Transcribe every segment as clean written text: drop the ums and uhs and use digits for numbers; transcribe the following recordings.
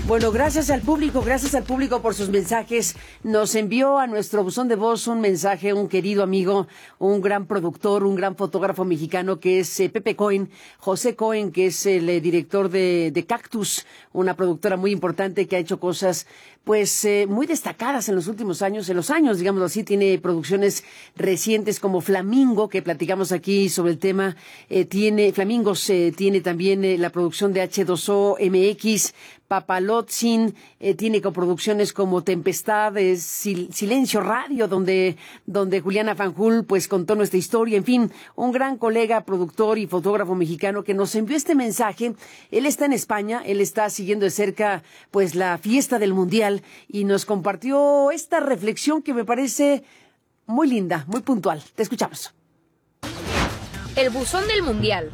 Bueno, gracias al público por sus mensajes. Nos envió a nuestro buzón de voz un mensaje, un querido amigo, un gran productor, un gran fotógrafo mexicano que es Pepe Cohen, José Cohen, que es el director de Cactus, una productora muy importante que ha hecho cosas pues muy destacadas en los últimos años, digamos así. Tiene producciones recientes como Flamingo, que platicamos aquí sobre el tema. Tiene también la producción de H2O MX, Papalotzin, tiene coproducciones como Tempestad, Silencio Radio, donde Juliana Fanjul pues contó nuestra historia. En fin, un gran colega, productor y fotógrafo mexicano que nos envió este mensaje. Él está en España, él está siguiendo de cerca pues la fiesta del Mundial y nos compartió esta reflexión que me parece muy linda, muy puntual. Te escuchamos. El buzón del Mundial.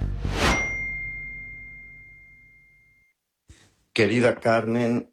Querida Carmen,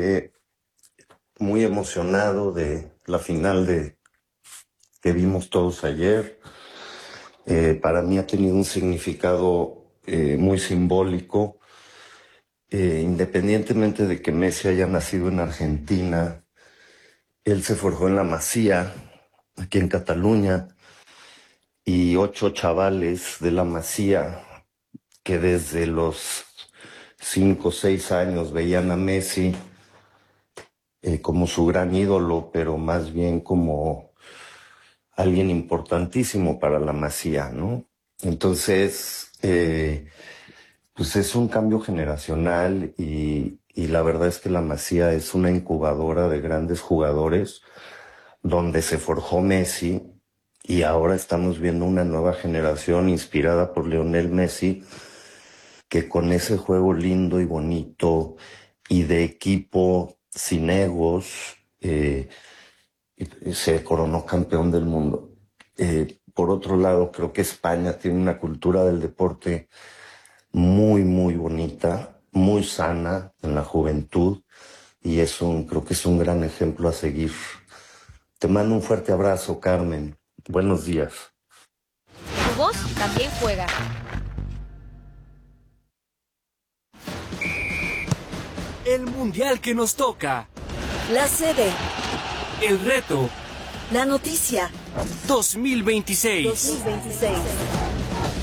muy emocionado de la final que vimos todos ayer. Para mí ha tenido un significado muy simbólico. Independientemente de que Messi haya nacido en Argentina, él se forjó en la Masía, aquí en Cataluña, y 8 chavales de la Masía que desde los 5 o 6 años veían a Messi como su gran ídolo, pero más bien como alguien importantísimo para la Masía, ¿no? Entonces, pues es un cambio generacional y la verdad es que la Masía es una incubadora de grandes jugadores donde se forjó Messi y ahora estamos viendo una nueva generación inspirada por Lionel Messi, que con ese juego lindo y bonito y de equipo sin egos se coronó campeón del mundo. Por otro lado, creo que España tiene una cultura del deporte muy, muy bonita, muy sana en la juventud y creo que es un gran ejemplo a seguir. Te mando un fuerte abrazo, Carmen. Buenos días. Tu voz también juega. El mundial que nos toca. La sede. El reto. La noticia. 2026. 2026.